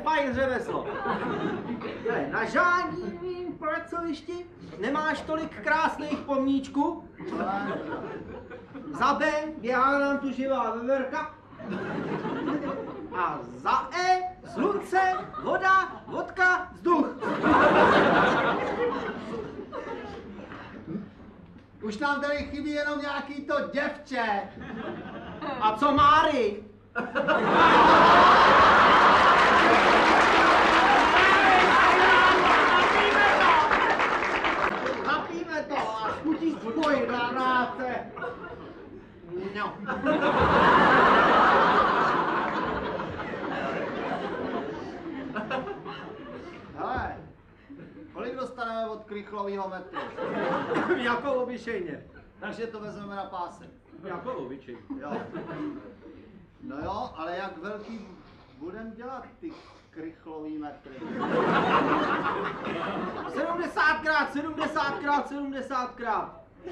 fajn řemeslo. Na žádným pracovišti nemáš tolik krásných pomníčků. Za B běhá nám tu živá veverka. A za E slunce, voda, vodka, vzduch. Už nám tady chybí jenom nějaký to děvče. A co Máry? Napíme to a chutí tvoj na práce. No. Hele, kolik dostaneme od krychlovýho metru? Jako obyčejně. Takže to vezmeme na pásek. Jako obyčejně. Jo. No jo, ale jak velký budem dělat ty krychlový metry? 70krát, 70krát, 70krát.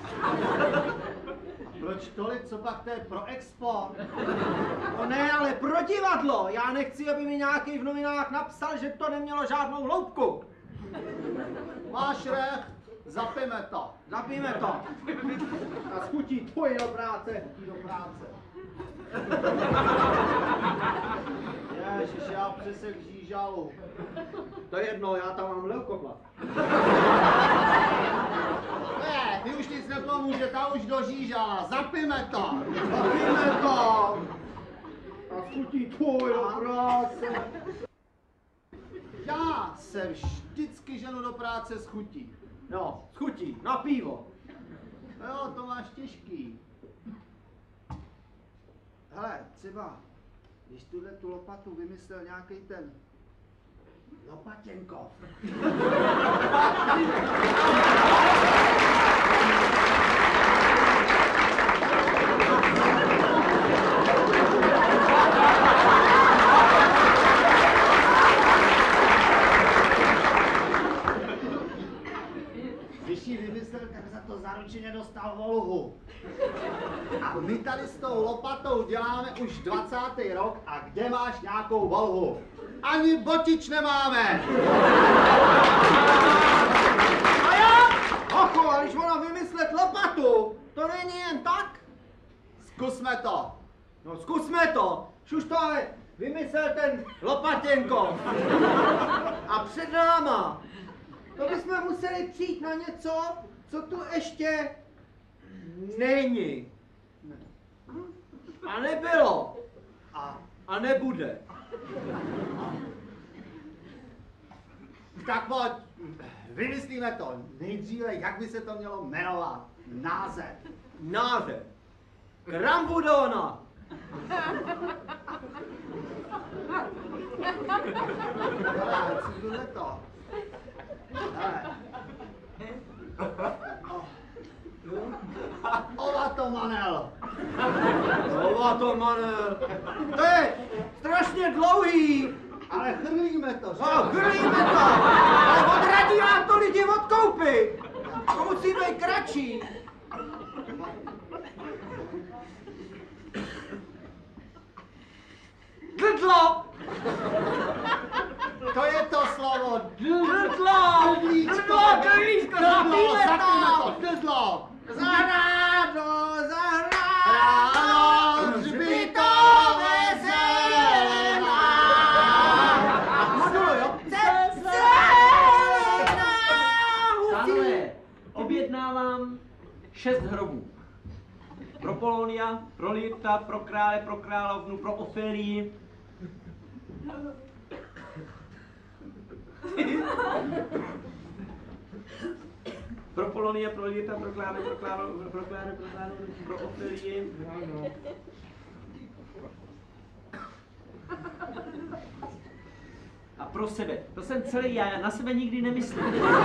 Proč tolik, co pak to je pro export? No ne, ale pro divadlo. Já nechci, aby mi nějaký v novinách napsal, že to nemělo žádnou hloubku. Máš recht, zapijeme to. Zapijme to. A schutí tvoje do práce. Do práce. Ježiš, já přesek žížalu. To je jedno, já tam mám leukoplat. Ne, ty už nic nepomůže, ta už dožížala. Zapijme to. Zapijme to. A schutí tvoje do práce. Já se vždycky ženu do práce s chutí. No, schutí, na pivo. No jo, to máš těžký. Hele, třeba, když tuhle tu lopatu vymyslel nějaký ten Lopatěnkov. Když ji vymyslel, tak za to zaručeně dostal volhu. A my tady s tou lopatou děláme už 20. rok a kde máš nějakou volhu? Ani botič nemáme! A já? Ocho, a když ona vymyslet lopatu, to není jen tak? Zkusme to! No zkusme to. Šuž to ale vymyslel ten Lopatěnko. A před náma. To bychom museli přijít na něco, co tu ještě není. A nebylo. A nebude. Tak pojď, vymyslíme to. Nejdříve, jak by se to mělo jmenovat? Název. Název. Krambudona. Hele, co bude to? Hele. Ovatomanel. Ovatomanel. To je strašně dlouhý. Ale chrlíme to, že? No, chrlíme to. Ale odradí nám to lidi od koupy. To musí být kratší. Drdlo. To je to slovo. Drdlo. Drdlíčko, zapíme to. Drdlo. Zahrádno, Ráno hřbitové zelená. Modulo, jo? Pánové, objednávám 6 hrobů. Pro Polonia, pro Lyrta, pro krále, pro královnu, pro Ofélii. Pro Polonia, pro Lyrta, pro krále, pro královnu, pro Ofélii. A pro sebe. To jsem celý já na sebe nikdy nemyslím.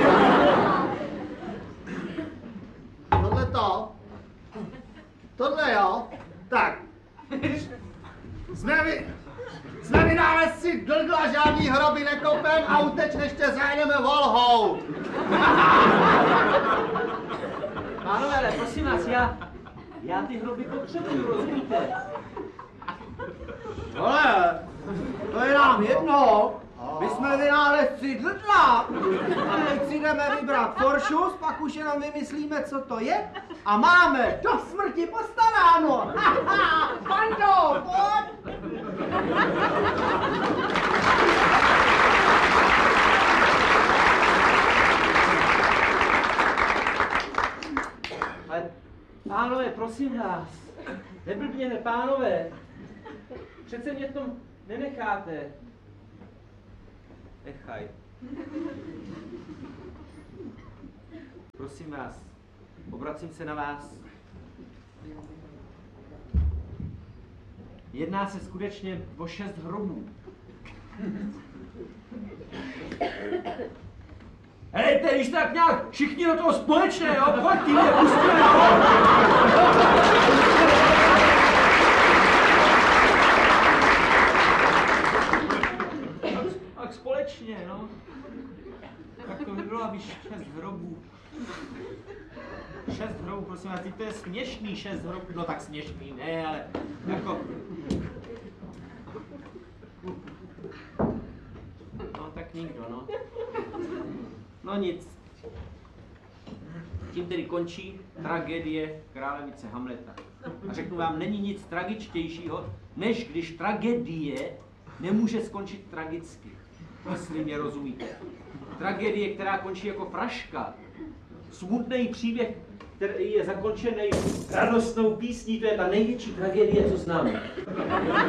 Tohle jo, tak. Jsme vynálezci Drdla, žádný hroby nekopem a utečneš tě zajedeme volhou. Pánové, ale prosím vás, já ty hroby potřebuju, rozumíte? Ale, to je nám jedno. vynálezci drdla. A teď si jdeme vybrat foršus, pak už jenom vymyslíme, co to je. A máme do smrti postaráno. Pando, pojď! Ale, pánové, prosím vás, neblbněte, pánové. Přece mě v tom nenecháte. Nechaj. Prosím vás, obracím se na vás. Jedná se skutečně o 6 hrobů. Helejte, když tak nějak všichni do toho společně, jo? Pojď, mě pustíme, jo? Tak společně, no. Tak to by bylo, aby 6 hrobů. 6 hrobů, prosím vás, to je směšný 6 hrobů. No tak směšný, ne, ale jako... No tak nikdo, no. No nic. Tím tedy končí tragédie králevice Hamleta. A řeknu vám, není nic tragičtějšího, než když tragédie nemůže skončit tragicky. Jestli mě rozumíte. Tragédie, která končí jako fraška. Smutný příběh, který je zakončený radostnou písní, to je ta největší tragédie, co známe.